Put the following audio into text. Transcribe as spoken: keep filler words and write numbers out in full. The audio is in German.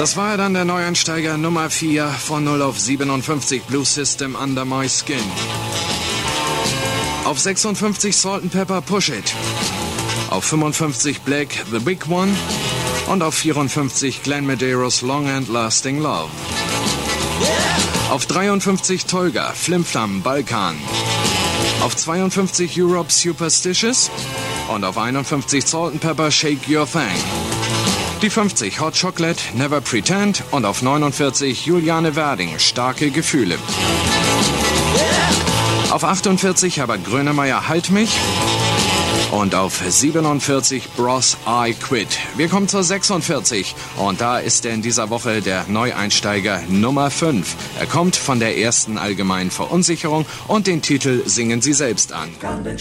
Das war dann der Neueinsteiger Nummer vier von null auf siebenundfünfzig Blue System Under My Skin. Auf sechsundfünfzig Salt and Pepper Push It. Auf fünfundfünfzig Black The Big One. Und auf vierundfünfzig Glenn Medeiros Long and Lasting Love. Auf dreiundfünfzig Tolga Flimflam Balkan. Auf zweiundfünfzig Europe Superstitious. Und auf einundfünfzig Salt and Pepper Shake Your Thing. Die fünfzig Hot Chocolate Never Pretend. Und auf neunundvierzig Juliane Werding Starke Gefühle. Auf achtundvierzig Herbert Grönemeyer Halt mich. Und auf siebenundvierzig Bros I Quit. Wir kommen zur sechsundvierzig. Und da ist er in dieser Woche der Neueinsteiger Nummer fünf. Er kommt von der ersten allgemeinen Verunsicherung und den Titel singen Sie selbst an.